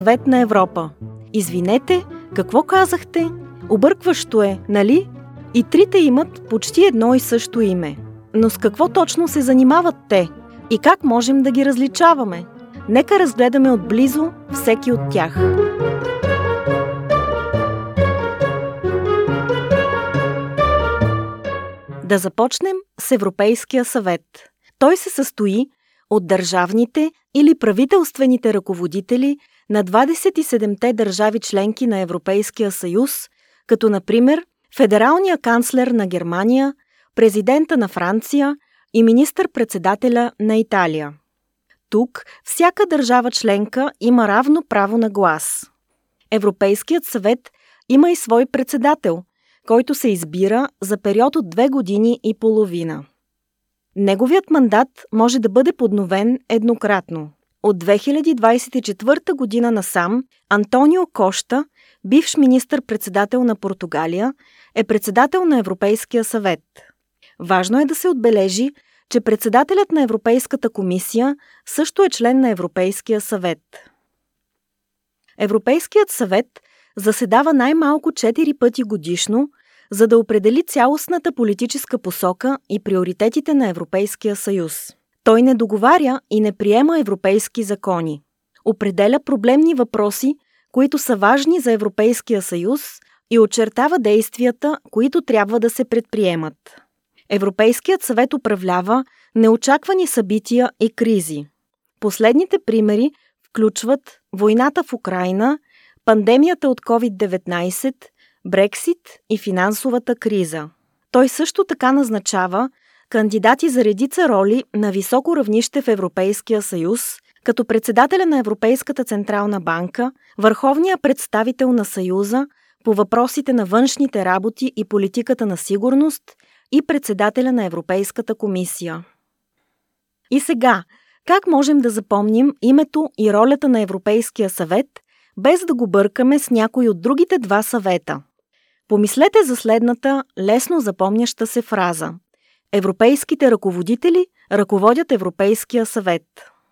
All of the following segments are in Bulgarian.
Съвет на Европа. Извинете, какво казахте? Объркващо е, нали? И трите имат почти едно и също име. Но с какво точно се занимават те? И как можем да ги различаваме? Нека разгледаме отблизо всеки от тях. Да започнем с Европейския съвет. Той се състои от държавните или правителствените ръководители на 27-те държави членки на Европейския съюз, като например федералния канцлер на Германия, президента на Франция и министър-председателя на Италия. Тук всяка държава членка има равно право на глас. Европейският съвет има и свой председател, който се избира за период от 2 години и половина. Неговият мандат може да бъде подновен еднократно. От 2024 година насам Антонио Кошта, бивш министър-председател на Португалия, е председател на Европейския съвет. Важно е да се отбележи, че председателят на Европейската комисия също е член на Европейския съвет. Европейският съвет заседава най-малко 4 пъти годишно, за да определи цялостната политическа посока и приоритетите на Европейския съюз. Той не договаря и не приема европейски закони. Определя проблемни въпроси, които са важни за Европейския съюз и очертава действията, които трябва да се предприемат. Европейският съвет управлява неочаквани събития и кризи. Последните примери включват войната в Украйна, пандемията от COVID-19, Брексит и финансовата криза. Той също така назначава кандидати за редица роли на високо равнище в Европейския съюз, като председателя на Европейската централна банка, върховния представител на Съюза по въпросите на външните работи и политиката на сигурност и председателя на Европейската комисия. И сега, как можем да запомним името и ролята на Европейския съвет, без да го бъркаме с някой от другите два съвета? Помислете за следната лесно запомняща се фраза. Европейските ръководители ръководят Европейския съвет.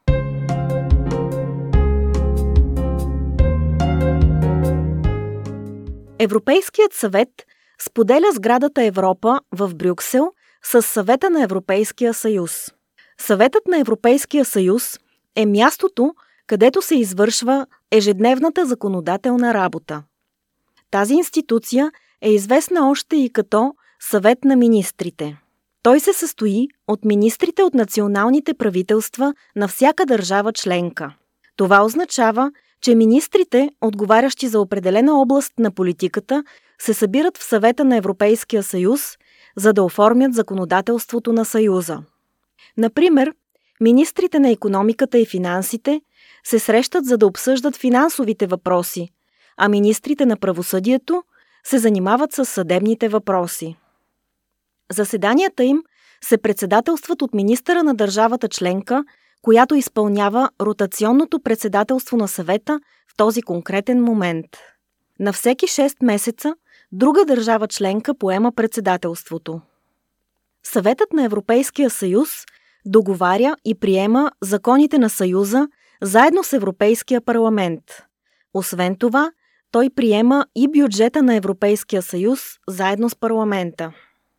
Европейският съвет споделя сградата Европа в Брюксел с Съвета на Европейския съюз. Съветът на Европейския съюз е мястото, където се извършва ежедневната законодателна работа. Тази институция е известна още и като Съвет на министрите. Той се състои от министрите от националните правителства на всяка държава членка. Това означава, че министрите, отговарящи за определена област на политиката, се събират в Съвета на Европейския съюз, за да оформят законодателството на Съюза. Например, министрите на икономиката и финансите се срещат, за да обсъждат финансовите въпроси, а министрите на правосъдието се занимават с съдебните въпроси. Заседанията им се председателстват от министъра на държавата членка, която изпълнява ротационното председателство на съвета в този конкретен момент. На всеки 6 месеца друга държава членка поема председателството. Съветът на Европейския съюз договаря и приема законите на Съюза заедно с Европейския парламент. Освен това, той приема и бюджета на Европейския съюз заедно с парламента.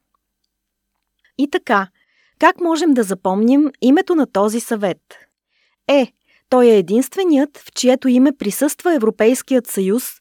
И така, как можем да запомним името на този съвет? Той е единственият, в чието име присъства Европейският съюз